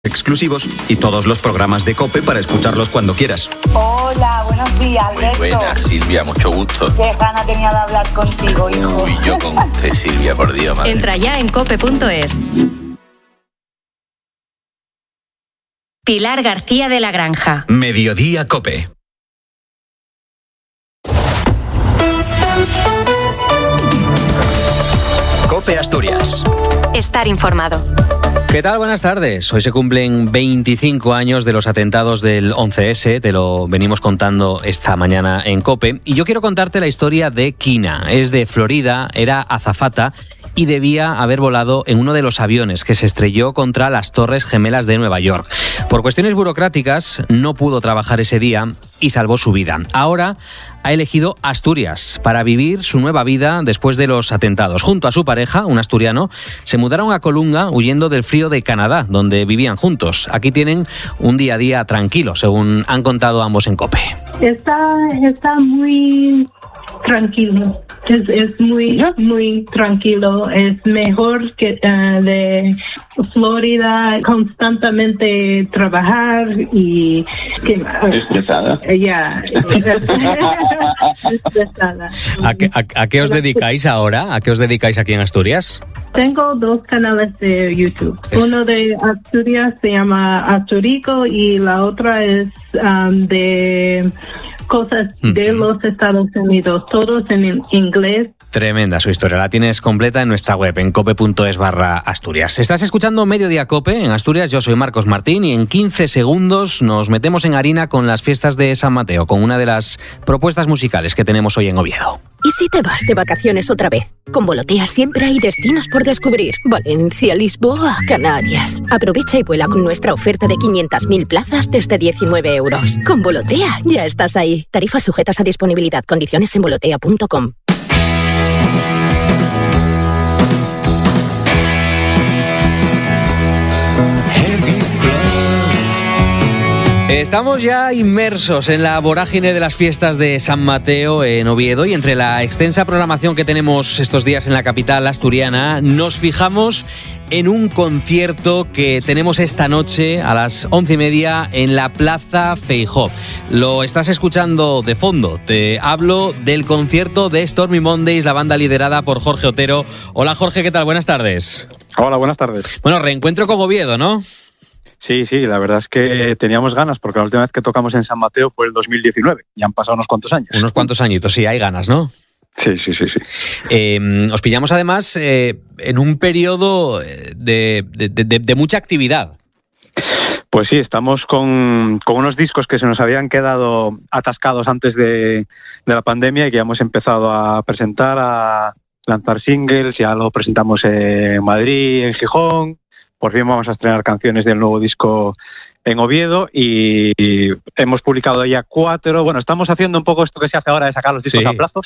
exclusivos y todos los programas de COPE para escucharlos cuando quieras. Hola, buenos días, Alberto. Muy buenas, Silvia, mucho gusto. Qué gana tenía de hablar contigo, hijo. Uy, yo con usted, Silvia, por Dios, madre. Entra ya en cope.es. Pilar García de la Granja. Mediodía COPE. COPE Asturias. Estar informado. ¿Qué tal? Buenas tardes. Hoy se cumplen 25 años de los atentados del 11S, te lo venimos contando esta mañana en COPE, y yo quiero contarte la historia de Kina. Es de Florida, era azafata y debía haber volado en uno de los aviones que se estrelló contra las Torres Gemelas de Nueva York. Por cuestiones burocráticas no pudo trabajar ese día y salvó su vida. Ahora ha elegido Asturias para vivir su nueva vida después de los atentados. Junto a su pareja, un asturiano, se mudaron a Colunga huyendo del frío de Canadá, donde vivían juntos. Aquí tienen un día a día tranquilo, según han contado ambos en COPE. Está muy tranquilo. Es muy tranquilo. Es mejor que de Florida, constantemente trabajar y ¿Estresada? Ya. Estresada. ¿A qué os dedicáis ahora? ¿A qué os dedicáis aquí en Asturias? Tengo 2 canales de YouTube. Uno de Asturias se llama Asturico y la otra es de cosas de los Estados Unidos, todos en inglés. Tremenda su historia, la tienes completa en nuestra web, en cope.es/Asturias. Estás escuchando Mediodía COPE en Asturias, yo soy Marcos Martín y en 15 segundos nos metemos en harina con las fiestas de San Mateo, con una de las propuestas musicales que tenemos hoy en Oviedo. ¿Y si te vas de vacaciones otra vez? Con Volotea siempre hay destinos por descubrir. Valencia, Lisboa, Canarias. Aprovecha y vuela con nuestra oferta de 500.000 plazas desde 19 euros. Con Volotea ya estás ahí. Tarifas sujetas a disponibilidad. Condiciones en volotea.com. Estamos ya inmersos en la vorágine de las fiestas de San Mateo en Oviedo y entre la extensa programación que tenemos estos días en la capital asturiana nos fijamos en un concierto que tenemos esta noche a las 11:30 en la Plaza Feijóo. Lo estás escuchando de fondo. Te hablo del concierto de Stormy Mondays, la banda liderada por Jorge Otero. Hola Jorge, ¿qué tal? Buenas tardes. Hola, buenas tardes. Bueno, reencuentro con Oviedo, ¿no? Sí, la verdad es que teníamos ganas porque la última vez que tocamos en San Mateo fue el 2019 y han pasado unos cuantos años. Unos cuantos añitos, sí, hay ganas, ¿no? Sí. Os pillamos además en un periodo de mucha actividad. Pues sí, estamos con unos discos que se nos habían quedado atascados antes de la pandemia y que ya hemos empezado a presentar, a lanzar singles, ya lo presentamos en Madrid, en Gijón. Por fin vamos a estrenar canciones del nuevo disco en Oviedo y hemos publicado ya 4. Bueno, estamos haciendo un poco esto que se hace ahora de sacar los discos a plazos.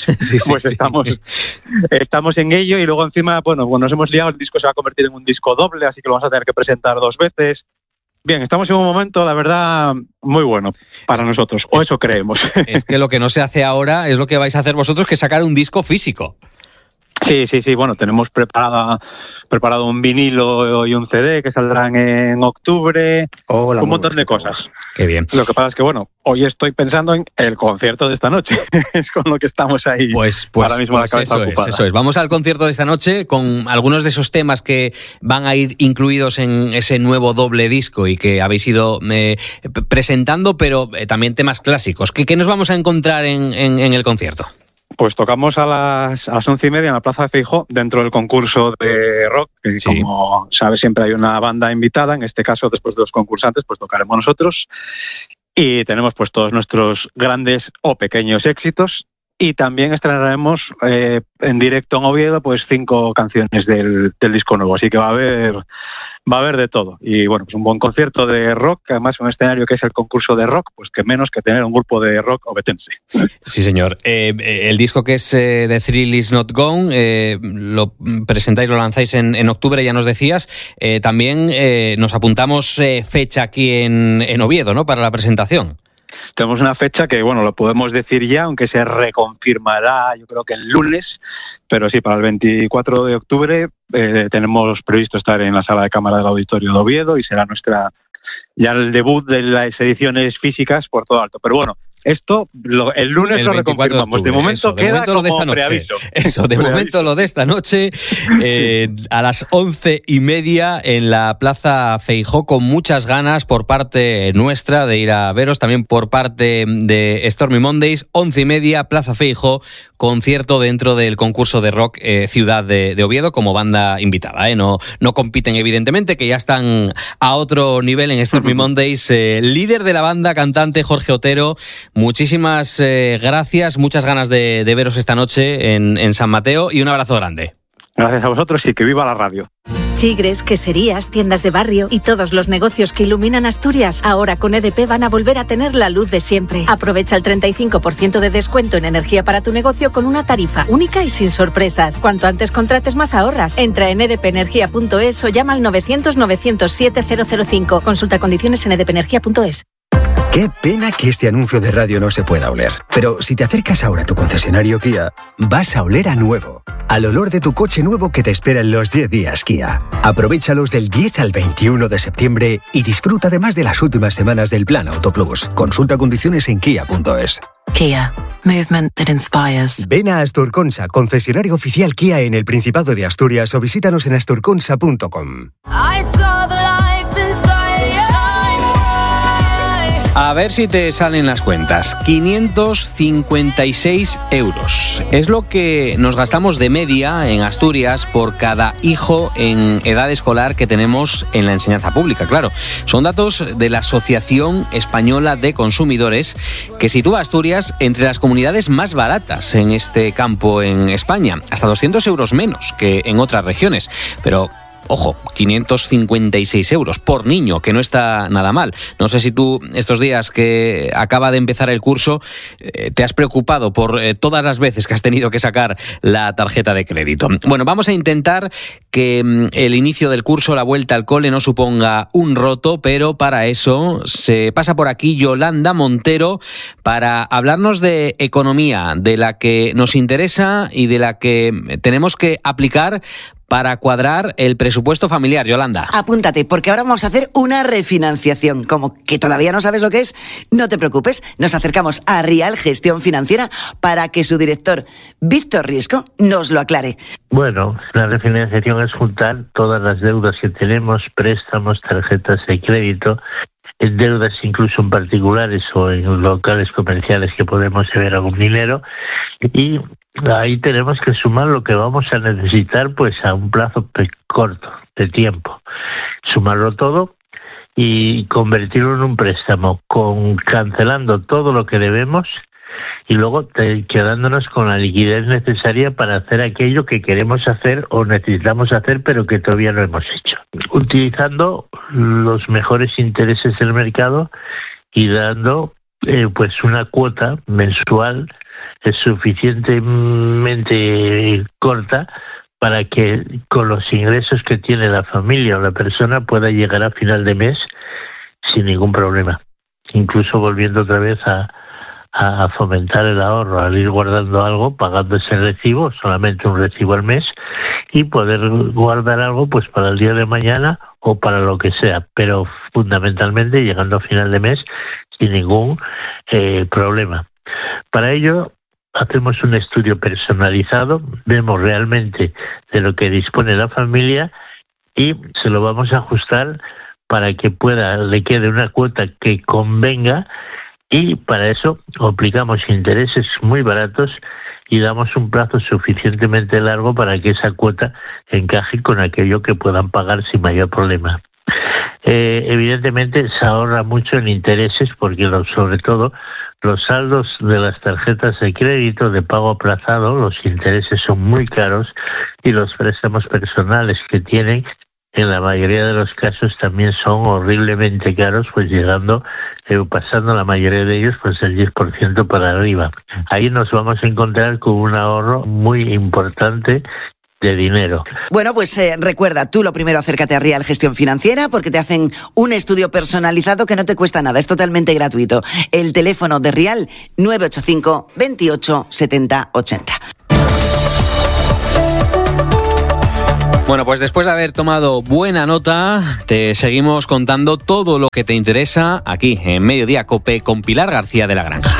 Estamos en ello y luego encima, bueno, nos hemos liado, el disco se va a convertir en un disco doble, así que lo vamos a tener que presentar 2 veces. Bien, estamos en un momento, la verdad, muy bueno para nosotros, o eso creemos. Es que lo que no se hace ahora es lo que vais a hacer vosotros, que sacar un disco físico. Sí, bueno, tenemos preparado un vinilo y un CD que saldrán en octubre, un montón de cosas. Qué bien. Lo que pasa es que, bueno, hoy estoy pensando en el concierto de esta noche, es con lo que estamos ahí ahora mismo la cabeza ocupada. Eso es. Vamos al concierto de esta noche con algunos de esos temas que van a ir incluidos en ese nuevo doble disco y que habéis ido presentando, pero también temas clásicos. ¿Qué nos vamos a encontrar en el concierto? Pues tocamos a las 11:30 en la Plaza de Feijóo dentro del concurso de rock. Que sí. Como sabes, siempre hay una banda invitada. En este caso, después de los concursantes, pues tocaremos nosotros. Y tenemos pues todos nuestros grandes o pequeños éxitos. Y también estrenaremos en directo en Oviedo pues 5 canciones del disco nuevo. Así que va a haber de todo. Y bueno, pues un buen concierto de rock, además un escenario que es el concurso de rock, pues que menos que tener un grupo de rock obetense. Sí, señor. El disco que es The Thrill Is Not Gone, lo presentáis, lo lanzáis en octubre, ya nos decías. También nos apuntamos fecha aquí en Oviedo, ¿no?, para la presentación. Tenemos una fecha que, bueno, lo podemos decir ya, aunque se reconfirmará, yo creo que el lunes, pero sí, para el 24 de octubre tenemos previsto estar en la sala de cámara del Auditorio de Oviedo y será nuestra ya el debut de las ediciones físicas por todo alto. Pero bueno, esto el lunes lo reconfirmamos. De momento queda como preaviso. Eso, de momento lo de esta noche, a las 11:30 en la Plaza Feijó, con muchas ganas por parte nuestra de ir a veros, también por parte de Stormy Mondays. 11:30, Plaza Feijó, concierto dentro del concurso de rock Ciudad de Oviedo como banda invitada. No compiten, evidentemente, que ya están a otro nivel en Stormy Mondays. Líder de la banda, cantante Jorge Otero, muchísimas gracias, muchas ganas de veros esta noche en San Mateo y un abrazo grande. Gracias a vosotros y que viva la radio. Chigres, queserías, tiendas de barrio y todos los negocios que iluminan Asturias ahora con EDP van a volver a tener la luz de siempre. Aprovecha el 35% de descuento en energía para tu negocio con una tarifa única y sin sorpresas. Cuanto antes contrates, más ahorras. Entra en edpenergia.es o llama al 900-907-005. Consulta condiciones en edpenergia.es. Qué pena que este anuncio de radio no se pueda oler. Pero si te acercas ahora a tu concesionario Kia, vas a oler a nuevo. Al olor de tu coche nuevo que te espera en los 10 días Kia. Aprovéchalos del 10 al 21 de septiembre y disfruta además de las últimas semanas del Plan Auto Plus. Consulta condiciones en kia.es. Kia. Movement that inspires. Ven a Asturconsa, concesionario oficial Kia en el Principado de Asturias, o visítanos en asturconsa.com. A ver si te salen las cuentas. 556 euros. Es lo que nos gastamos de media en Asturias por cada hijo en edad escolar que tenemos en la enseñanza pública, claro. Son datos de la Asociación Española de Consumidores, que sitúa a Asturias entre las comunidades más baratas en este campo en España. Hasta 200 euros menos que en otras regiones. Pero ojo, 556 euros por niño, que no está nada mal. No sé si tú, estos días que acaba de empezar el curso, te has preocupado por todas las veces que has tenido que sacar la tarjeta de crédito. Bueno, vamos a intentar que el inicio del curso, la vuelta al cole, no suponga un roto, pero para eso se pasa por aquí Yolanda Montero para hablarnos de economía, de la que nos interesa y de la que tenemos que aplicar para cuadrar el presupuesto familiar. Yolanda. Apúntate, porque ahora vamos a hacer una refinanciación. Como que todavía no sabes lo que es, no te preocupes. Nos acercamos a Rial Gestión Financiera para que su director, Víctor Riesco, nos lo aclare. Bueno, la refinanciación es juntar todas las deudas que tenemos, préstamos, tarjetas de crédito, deudas incluso en particulares o en locales comerciales que podemos deber algún dinero, y ahí tenemos que sumar lo que vamos a necesitar pues a un plazo corto de tiempo, sumarlo todo y convertirlo en un préstamo, cancelando todo lo que debemos y luego quedándonos con la liquidez necesaria para hacer aquello que queremos hacer o necesitamos hacer pero que todavía no hemos hecho, utilizando los mejores intereses del mercado y dando pues una cuota mensual suficientemente corta para que con los ingresos que tiene la familia o la persona pueda llegar a final de mes sin ningún problema, incluso volviendo otra vez a fomentar el ahorro, al ir guardando algo, pagando ese recibo, solamente un recibo al mes, y poder guardar algo pues para el día de mañana o para lo que sea, pero fundamentalmente llegando a final de mes sin ningún problema. Para ello hacemos un estudio personalizado, vemos realmente de lo que dispone la familia y se lo vamos a ajustar para que le quede una cuota que convenga, y para eso aplicamos intereses muy baratos y damos un plazo suficientemente largo para que esa cuota encaje con aquello que puedan pagar sin mayor problema. Evidentemente se ahorra mucho en intereses porque sobre todo los saldos de las tarjetas de crédito de pago aplazado, los intereses son muy caros y los préstamos personales que tienen en la mayoría de los casos también son horriblemente caros, pues pasando la mayoría de ellos pues el 10% para arriba. Ahí nos vamos a encontrar con un ahorro muy importante de dinero. Bueno, pues recuerda, tú lo primero acércate a Rial Gestión Financiera porque te hacen un estudio personalizado que no te cuesta nada, es totalmente gratuito. El teléfono de Rial 985 28 70 80. Bueno, pues después de haber tomado buena nota, te seguimos contando todo lo que te interesa aquí en Mediodía COPE con Pilar García de la Granja.